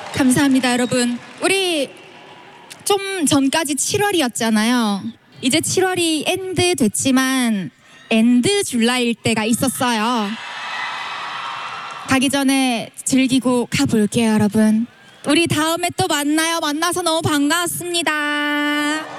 감사합니다, 여러분. 우리 좀 전까지 7월이었잖아요. 이제 7월이 엔드 됐지만 엔드 줄라일 때가 있었어요. 가기 전에 즐기고 가볼게요, 여러분. 우리 다음에 또 만나요. 만나서 너무 반가웠습니다.